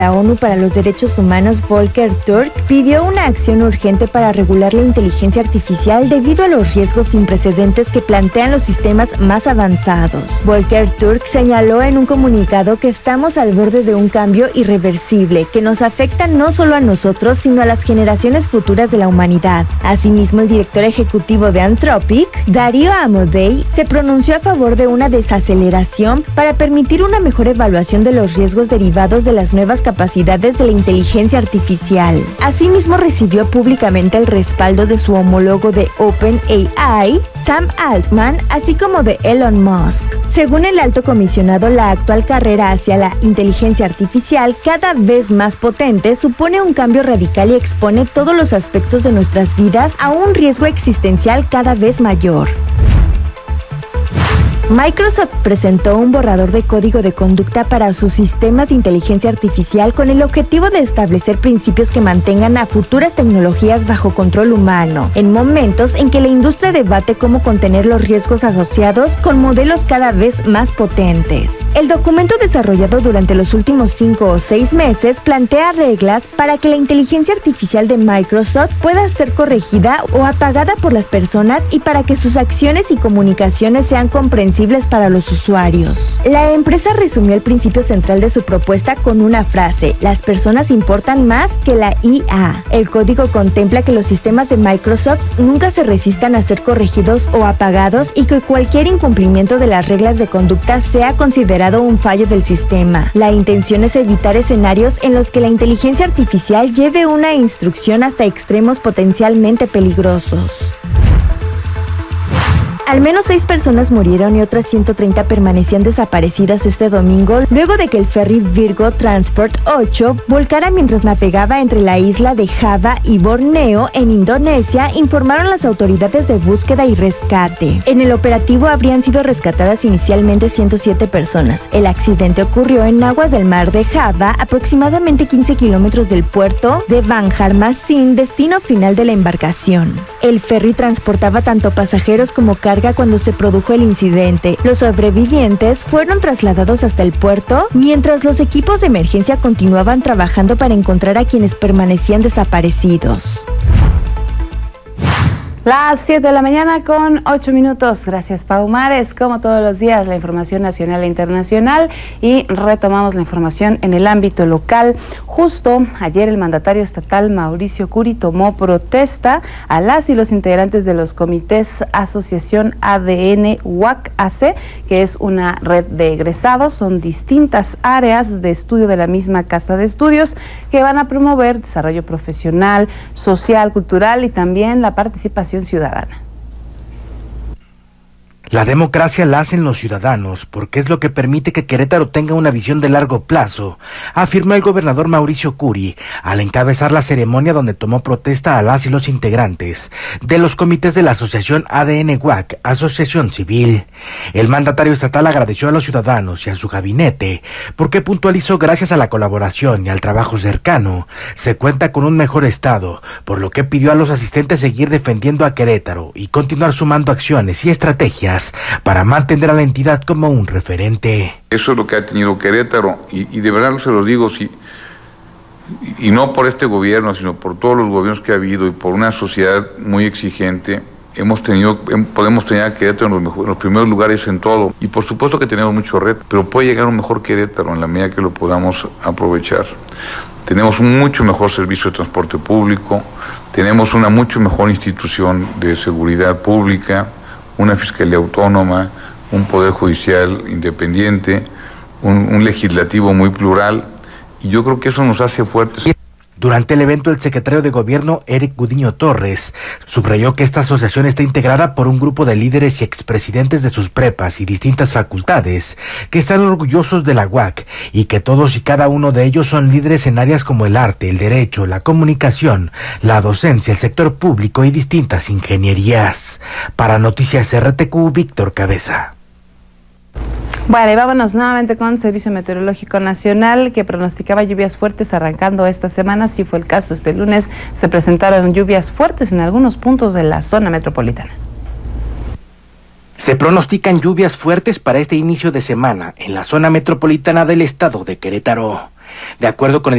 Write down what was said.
La ONU para los Derechos Humanos, Volker Turk, pidió una acción urgente para regular la inteligencia artificial debido a los riesgos sin precedentes que plantean los sistemas más avanzados. Volker Turk señaló en un comunicado que estamos al borde de un cambio irreversible que nos afecta no solo a nosotros, sino a las generaciones futuras de la humanidad. Asimismo, el director ejecutivo de Anthropic, Dario Amodei, se pronunció a favor de una desaceleración para permitir una mejor evaluación de los riesgos derivados de las nuevas capacidades de la inteligencia artificial. Asimismo, recibió públicamente el respaldo de su homólogo de OpenAI, Sam Altman, así como de Elon Musk. Según el alto comisionado, la actual carrera hacia la inteligencia artificial, cada vez más potente, supone un cambio radical y expone todos los aspectos de nuestras vidas a un riesgo existencial cada vez mayor. Microsoft presentó un borrador de código de conducta para sus sistemas de inteligencia artificial con el objetivo de establecer principios que mantengan a futuras tecnologías bajo control humano, en momentos en que la industria debate cómo contener los riesgos asociados con modelos cada vez más potentes. El documento desarrollado durante los últimos 5 o 6 meses plantea reglas para que la inteligencia artificial de Microsoft pueda ser corregida o apagada por las personas y para que sus acciones y comunicaciones sean comprensibles para los usuarios. La empresa resumió el principio central de su propuesta con una frase: las personas importan más que la IA. El código contempla que los sistemas de Microsoft nunca se resistan a ser corregidos o apagados y que cualquier incumplimiento de las reglas de conducta sea considerado un fallo del sistema. La intención es evitar escenarios en los que la inteligencia artificial lleve una instrucción hasta extremos potencialmente peligrosos. Al menos 6 personas murieron y otras 130 permanecían desaparecidas este domingo luego de que el ferry Virgo Transport 8 volcara mientras navegaba entre la isla de Java y Borneo en Indonesia, informaron las autoridades de búsqueda y rescate. En el operativo habrían sido rescatadas inicialmente 107 personas. El accidente ocurrió en aguas del mar de Java, aproximadamente 15 kilómetros del puerto de Banjarmasin, destino final de la embarcación. El ferry transportaba tanto pasajeros como carga cuando se produjo el incidente. Los sobrevivientes fueron trasladados hasta el puerto, mientras los equipos de emergencia continuaban trabajando para encontrar a quienes permanecían desaparecidos. Las 7 de la mañana con 8 minutos. Gracias, Pau Mares. Como todos los días, la información nacional e internacional, y retomamos la información en el ámbito local. Justo ayer el mandatario estatal Mauricio Curi tomó protesta a las y los integrantes de los comités Asociación ADN UAC AC, que es una red de egresados. Son distintas áreas de estudio de la misma casa de estudios que van a promover desarrollo profesional, social, cultural y también la participación ciudadana. La democracia la hacen los ciudadanos porque es lo que permite que Querétaro tenga una visión de largo plazo, afirmó el gobernador Mauricio Curi al encabezar la ceremonia donde tomó protesta a las y los integrantes de los comités de la Asociación ADN UAC, Asociación Civil. El mandatario estatal agradeció a los ciudadanos y a su gabinete porque puntualizó: gracias a la colaboración y al trabajo cercano, se cuenta con un mejor estado, por lo que pidió a los asistentes seguir defendiendo a Querétaro y continuar sumando acciones y estrategias para mantener a la entidad como un referente. Eso es lo que ha tenido Querétaro, y de verdad se los digo, y no por este gobierno, sino por todos los gobiernos que ha habido y por una sociedad muy exigente. Podemos tener a Querétaro en los primeros lugares en todo, y por supuesto que tenemos muchos retos, pero puede llegar un mejor Querétaro en la medida que lo podamos aprovechar. Tenemos un mucho mejor servicio de transporte público, tenemos una mucho mejor institución de seguridad pública, una fiscalía autónoma, un poder judicial independiente, un legislativo muy plural, y yo creo que eso nos hace fuertes. Durante el evento, el secretario de Gobierno, Eric Gudiño Torres, subrayó que esta asociación está integrada por un grupo de líderes y expresidentes de sus prepas y distintas facultades que están orgullosos de la UAC y que todos y cada uno de ellos son líderes en áreas como el arte, el derecho, la comunicación, la docencia, el sector público y distintas ingenierías. Para Noticias RTQ, Víctor Cabeza. Bueno, y vámonos nuevamente con Servicio Meteorológico Nacional, que pronosticaba lluvias fuertes arrancando esta semana. Sí fue el caso. Este lunes se presentaron lluvias fuertes en algunos puntos de la zona metropolitana. Se pronostican lluvias fuertes para este inicio de semana en la zona metropolitana del estado de Querétaro. De acuerdo con el